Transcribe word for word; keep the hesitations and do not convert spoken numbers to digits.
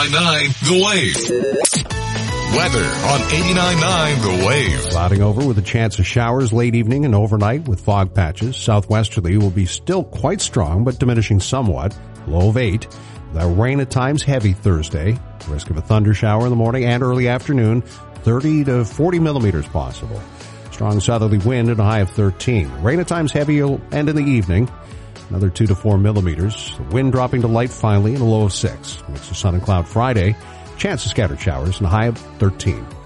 eighty-nine point nine The Wave. Weather on eighty-nine point nine The Wave. Clouding over with a chance of showers late evening and overnight with fog patches. Southwesterly will be still quite strong, but diminishing somewhat. Low of eight. The rain at times heavy Thursday. Risk of a thunder shower in the morning and early afternoon. thirty to forty millimeters possible. Strong southerly wind and a high of thirteen. Rain at times heavy and in the evening. Another two to four millimeters. The wind dropping to light finally and a low of six. Mix of sun and cloud Friday. Chance of scattered showers and a high of thirteen.